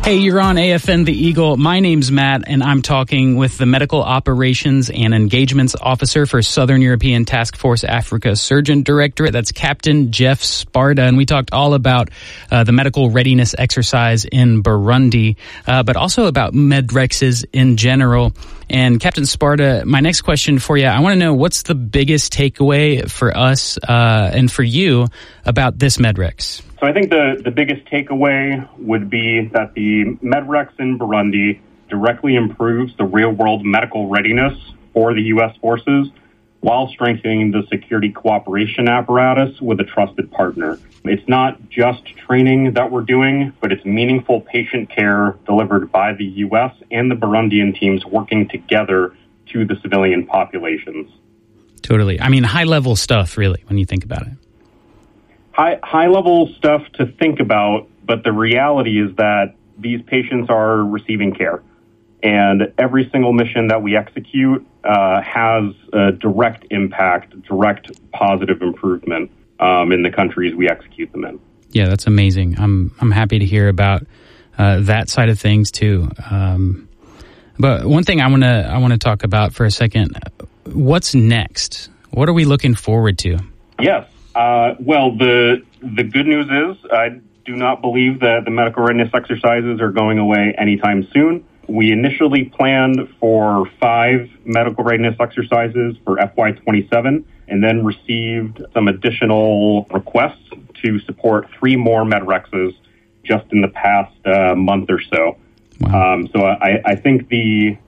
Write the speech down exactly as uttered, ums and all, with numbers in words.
Hey, you're on A F N The Eagle. My name's Matt, and I'm talking with the Medical Operations and Engagements Officer for Southern European Task Force Africa Surgeon Directorate. That's Captain Jeff Sparta, and we talked all about uh, the medical readiness exercise in Burundi, uh, but also about MedRexes in general. And Captain Sparta, my next question for you, I want to know what's the biggest takeaway for us uh, and for you about this MedRex? So I think the, the biggest takeaway would be that the MedRex in Burundi directly improves the real-world medical readiness for the U S forces while strengthening the security cooperation apparatus with a trusted partner. It's not just training that we're doing, but it's meaningful patient care delivered by the U S and the Burundian teams working together to the civilian populations. Totally. I mean, high-level stuff, really, when you think about it. High, high-level stuff to think about, but the reality is that these patients are receiving care. And every single mission that we execute uh, has a direct impact, direct positive improvement um, in the countries we execute them in. Yeah, that's amazing. I'm I'm happy to hear about uh, that side of things too. Um, but one thing I want to I want to talk about for a second. What's next? What are we looking forward to? Yes. Uh, well, the the good news is I do not believe that the medical readiness exercises are going away anytime soon. We initially planned for five medical readiness exercises for F Y twenty-seven and then received some additional requests to support three more MedRexes just in the past uh, month or so. Wow. Um, so I, I think the